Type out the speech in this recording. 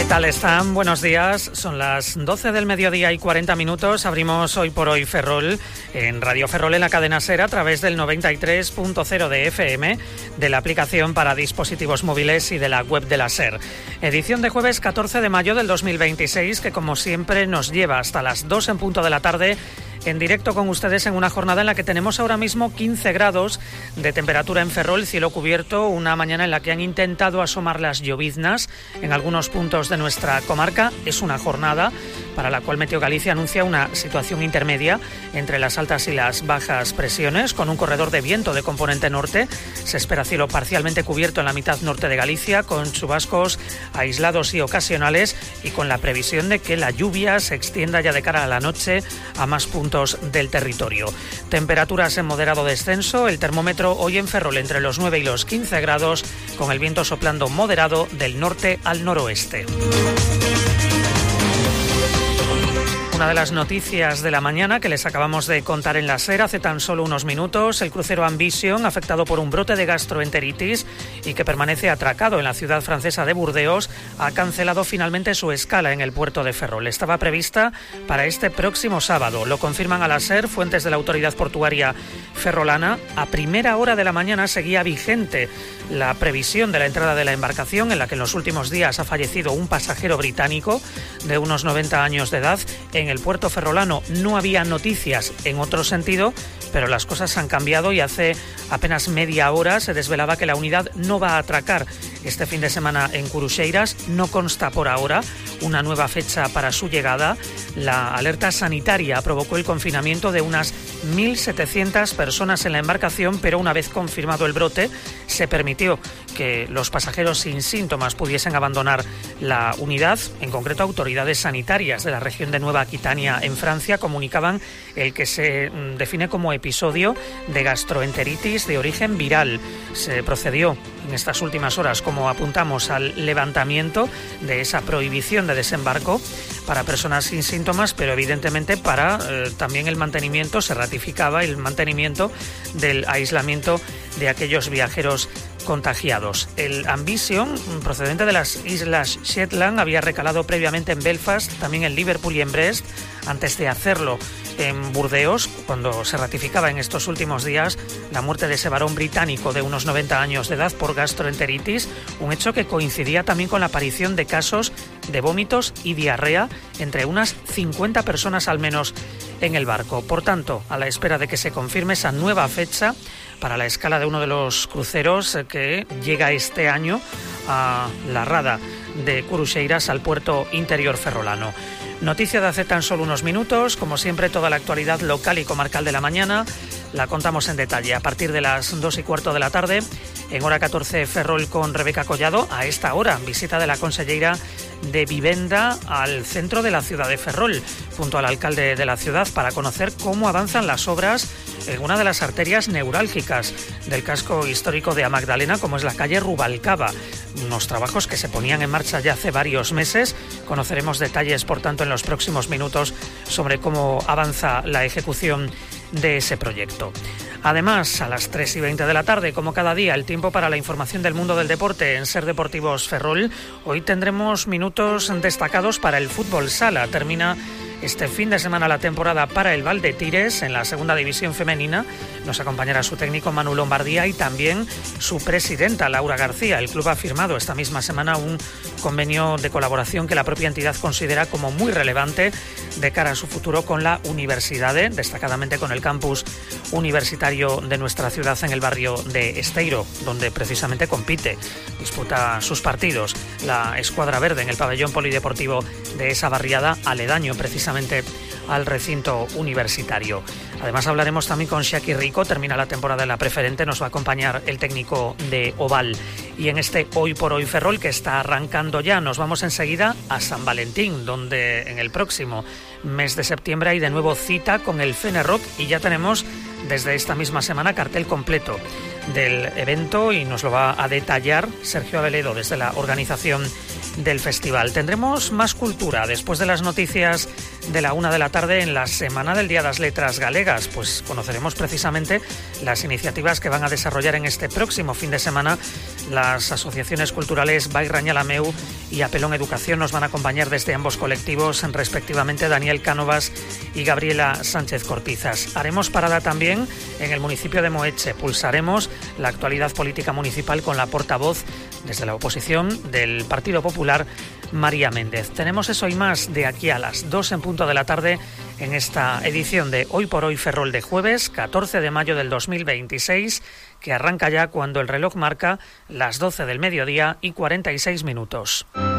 ¿Qué tal están? Buenos días. Son las 12 del mediodía y 40 minutos. Abrimos Hoy por Hoy Ferrol en Radio Ferrol en la cadena SER a través del 93.0 de FM, de la aplicación para dispositivos móviles y de la web de la SER. Edición de jueves 14 de mayo del 2026 que, como siempre, nos lleva hasta las 2 en punto de la tarde en directo con ustedes en una jornada en la que tenemos ahora mismo 15 grados de temperatura en Ferrol, cielo cubierto, una mañana en la que han intentado asomar las lloviznas en algunos puntos de nuestra comarca. Es una jornada para la cual Meteo Galicia anuncia una situación intermedia entre las altas y las bajas presiones, con un corredor de viento de componente norte. Se espera cielo parcialmente cubierto en la mitad norte de Galicia, con chubascos aislados y ocasionales, y con la previsión de que la lluvia se extienda ya de cara a la noche a más puntos del territorio. Temperaturas en moderado descenso, el termómetro hoy en Ferrol entre los 9 y los 15 grados, con el viento soplando moderado del norte al noroeste. Una de las noticias de la mañana que les acabamos de contar en la SER hace tan solo unos minutos: el crucero Ambition, afectado por un brote de gastroenteritis y que permanece atracado en la ciudad francesa de Burdeos, ha cancelado finalmente su escala en el puerto de Ferrol. Estaba prevista para este próximo sábado. Lo confirman a la SER fuentes de la autoridad portuaria ferrolana. A primera hora de la mañana seguía vigente la previsión de la entrada de la embarcación, en la que en los últimos días ha fallecido un pasajero británico de unos 90 años de edad. En el puerto ferrolano no había noticias en otro sentido, pero las cosas han cambiado y hace apenas media hora se desvelaba que la unidad no va a atracar este fin de semana en Curuxeiras. No consta por ahora una nueva fecha para su llegada. La alerta sanitaria provocó el confinamiento de unas 1.700 personas en la embarcación, pero una vez confirmado el brote, se permitió que los pasajeros sin síntomas pudiesen abandonar la unidad. En concreto, autoridades sanitarias de la región de Nueva Aquitania, en Francia, comunicaban el que se define como episodio de gastroenteritis de origen viral. Se procedió en estas últimas horas, como apuntamos, al levantamiento de esa prohibición de desembarco para personas sin síntomas, pero evidentemente para también el mantenimiento, se ratificaba el mantenimiento del aislamiento de aquellos viajeros contagiados. El Ambition, procedente de las Islas Shetland, había recalado previamente en Belfast, también en Liverpool y en Brest, antes de hacerlo en Burdeos, cuando se ratificaba en estos últimos días la muerte de ese varón británico de unos 90 años de edad por gastroenteritis, un hecho que coincidía también con la aparición de casos de vómitos y diarrea entre unas 50 personas al menos en el barco. Por tanto, a la espera de que se confirme esa nueva fecha para la escala de uno de los cruceros que llega este año a la rada de Curuxeiras, al puerto interior ferrolano. Noticia de hace tan solo unos minutos. Como siempre, toda la actualidad local y comarcal de la mañana la contamos en detalle a partir de las 2:15 de la tarde. En hora 14, Ferrol con Rebeca Collado. A esta hora, visita de la conselleira de Vivenda al centro de la ciudad de Ferrol, junto al alcalde de la ciudad, para conocer cómo avanzan las obras en una de las arterias neurálgicas del casco histórico de A Magdalena, como es la calle Rubalcaba. Unos trabajos que se ponían en marcha ya hace varios meses. Conoceremos detalles, por tanto, en los próximos minutos sobre cómo avanza la ejecución de ese proyecto. Además, a las 3:20 de la tarde, como cada día, el tiempo para la información del mundo del deporte en SER Deportivos Ferrol. Hoy tendremos minutos destacados para el fútbol sala. Termina este fin de semana la temporada para el Valdetires en la segunda división femenina. Nos acompañará su técnico Manu Lombardía y también su presidenta Laura García. El club ha firmado esta misma semana un convenio de colaboración que la propia entidad considera como muy relevante de cara a su futuro con la universidad, destacadamente con el campus universitario de nuestra ciudad en el barrio de Esteiro, donde precisamente compite, disputa sus partidos la Escuadra Verde en el pabellón polideportivo de esa barriada, aledaño precisamente al recinto universitario. Además, hablaremos también con Shaki Rico. Termina la temporada en la preferente, nos va a acompañar el técnico de Oval. Y en este Hoy por Hoy Ferrol, que está arrancando ya, nos vamos enseguida a San Valentín, donde en el próximo mes de septiembre hay de nuevo cita con el Fenerrock, y ya tenemos desde esta misma semana cartel completo del evento y nos lo va a detallar Sergio Aveledo desde la organización del festival. Tendremos más cultura después de las noticias de la 1 de la tarde en la Semana del Día das Letras Galegas, pues conoceremos precisamente las iniciativas que van a desarrollar en este próximo fin de semana. Las asociaciones culturales Bai Rañalameu y Apelón Educación nos van a acompañar desde ambos colectivos, respectivamente Daniel Cánovas y Gabriela Sánchez Cortizas. Haremos parada también en el municipio de Moeche. Pulsaremos la actualidad política municipal con la portavoz desde la oposición del Partido Popular, María Méndez. Tenemos eso y más de aquí a las 2 en punto de la tarde en esta edición de Hoy por Hoy Ferrol de jueves 14 de mayo del 2026, que arranca ya cuando el reloj marca las 12 del mediodía y 46 minutos.